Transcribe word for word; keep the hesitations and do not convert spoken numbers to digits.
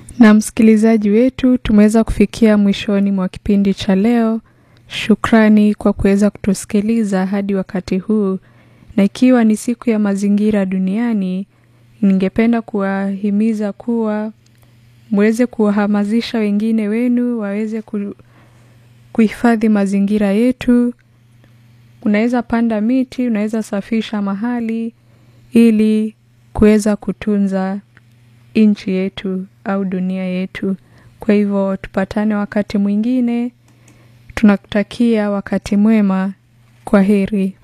Na msikilizaji wetu, tumeweza kufikia mwishoni mwa kipindi cha leo. Shukrani kwa kuweza kutusikiliza hadi wakati huu. Na ikiwa ni siku ya mazingira duniani, ningependa kuwahimiza kuwa muweze kuwahamasisha wengine wenu waweze ku, kuhifadhi mazingira yetu. Unaweza panda miti, unaweza safisha mahali ili kuweza kutunza nchi yetu au dunia yetu. Kwa hivyo tupatane wakati mwingine. Tunakutakia wakati mwema. Kwaheri.